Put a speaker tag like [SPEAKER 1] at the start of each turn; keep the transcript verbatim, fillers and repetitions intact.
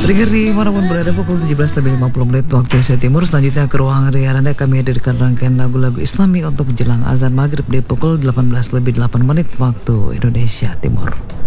[SPEAKER 1] Trigger di manapun berada pukul tujuh belas lebih lima puluh menit waktu Indonesia Timur. Selanjutnya ke ruang rian Anda kami hadirkan rangkaian lagu-lagu Islami untuk menjelang azan maghrib di pukul delapan belas lebih delapan menit waktu Indonesia Timur.